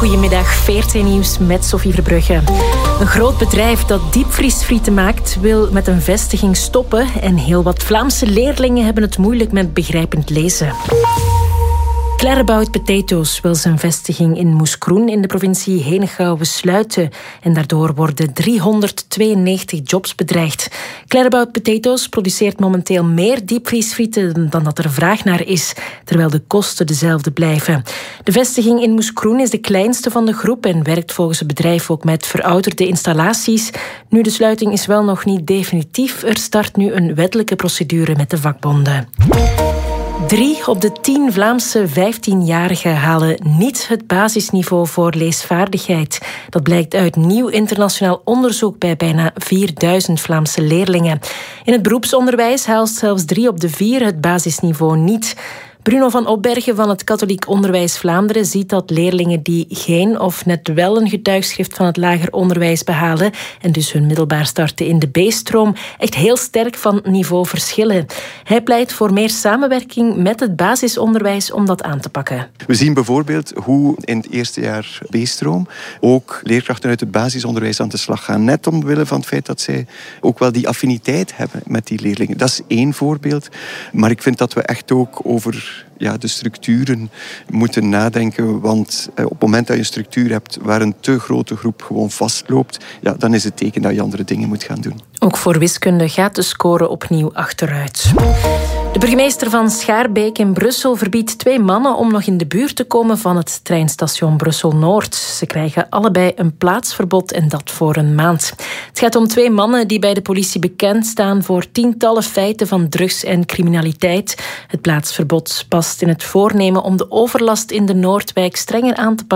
Goedemiddag, VRT Nieuws met Sophie Verbrugge. Een groot bedrijf dat diepvriesfrieten maakt wil met een vestiging stoppen en heel wat Vlaamse leerlingen hebben het moeilijk met begrijpend lezen. Clairabout Potatoes wil zijn vestiging in Moeskroen in de provincie Henegouwen sluiten. En daardoor worden 392 jobs bedreigd. Clairabout Potatoes produceert momenteel meer diepvriesfrieten dan dat er vraag naar is, terwijl de kosten dezelfde blijven. De vestiging in Moeskroen is de kleinste van de groep en werkt volgens het bedrijf ook met verouderde installaties. Nu, de sluiting is wel nog niet definitief. Er start nu een wettelijke procedure met de vakbonden. 3 op de 10 Vlaamse 15-jarigen halen niet het basisniveau voor leesvaardigheid. Dat blijkt uit nieuw internationaal onderzoek bij bijna 4000 Vlaamse leerlingen. In het beroepsonderwijs haalt zelfs 3 op de 4 het basisniveau niet. Bruno van Opbergen van het Katholiek Onderwijs Vlaanderen ziet dat leerlingen die geen of net wel een getuigschrift van het lager onderwijs behalen en dus hun middelbaar starten in de B-stroom echt heel sterk van niveau verschillen. Hij pleit voor meer samenwerking met het basisonderwijs om dat aan te pakken. We zien bijvoorbeeld hoe in het eerste jaar B-stroom ook leerkrachten uit het basisonderwijs aan de slag gaan. Net omwille van het feit dat zij ook wel die affiniteit hebben met die leerlingen. Dat is één voorbeeld. Maar ik vind dat we echt ook over de structuren moeten nadenken. Want op het moment dat je een structuur hebt waar een te grote groep gewoon vastloopt, dan is het teken dat je andere dingen moet gaan doen. Ook voor wiskunde gaat de score opnieuw achteruit. De burgemeester van Schaarbeek in Brussel verbiedt 2 mannen om nog in de buurt te komen van het treinstation Brussel-Noord. Ze krijgen allebei een plaatsverbod en dat voor een maand. Het gaat om 2 mannen die bij de politie bekend staan voor tientallen feiten van drugs en criminaliteit. Het plaatsverbod past in het voornemen om de overlast in de Noordwijk strenger aan te pakken